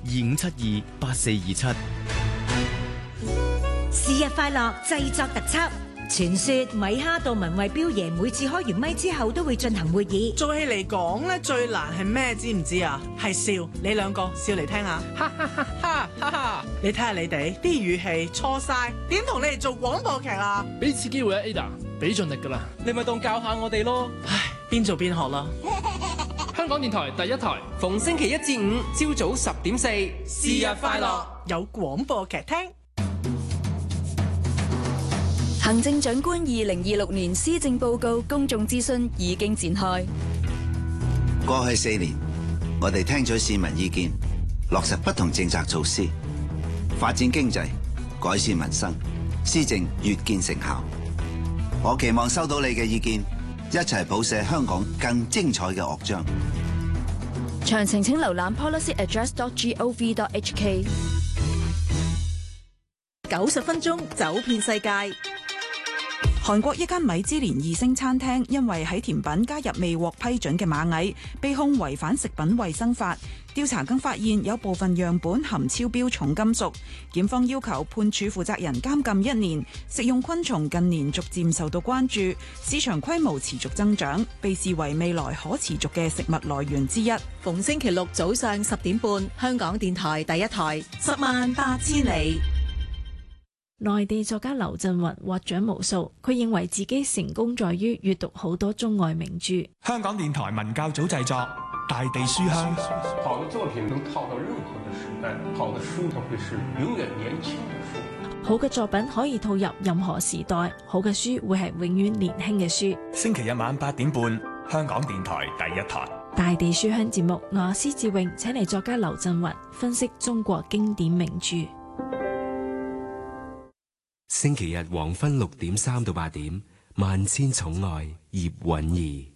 25728427。 是日快樂製作特輯。傳說米哈杜文慧彪爺每次開完咪之後都會進行會議。 做戲嚟講咧，最難係咩？知唔知啊？係笑。你兩個笑嚟聽下，哈哈哈哈哈哈！你睇下你哋啲語氣錯晒，點同你哋做廣播劇啊？ 俾次機會啊 Ada，俾盡力噶啦， 你咪當教下我哋咯。 唉，邊做邊學啦。 香港電台第一台， 逢星期一至五朝早10:04，是日快樂， 有廣播劇聽。 行政長官2026年施政報告公眾諮詢已經展開。 過去4年，我哋聽取市民意見，落實不同政策措施，發展經濟，改善民生，施政越見成效。我期望收到你嘅意見，一齊譜寫香港更精彩嘅樂章。 詳情請瀏覽 policyaddress.gov.hk。 90分鐘走遍世界。韓國一間米芝蓮2星餐廳因為喺甜品加入未獲批准嘅螞蟻，被控違反食品衛生法。調查更發現有部分樣本含超標重金屬，檢方要求判處負責人監禁1年。食用昆蟲近年逐漸受到關注，市場規模持續增長，被視為未來可持續嘅食物來源之一。 逢星期六早上10點半，香港電台第一台，108000里。 內地作家劉震雲獲獎無數，佢認為自己成功在於閱讀好多中外名著。 香港電台文教組製作《大地書香》。 好的作品能套到任何的時代，好的書它會是永遠年輕的書。 好嘅作品可以套入任何時代，好嘅書會係永遠年輕嘅書。 星期日晚8點半，香港電台第一台《 大地書香》節目，我施志穎請嚟作家劉震雲分析中國經典名著。 星期日黃昏6點3到8點，萬千寵愛葉韻儀。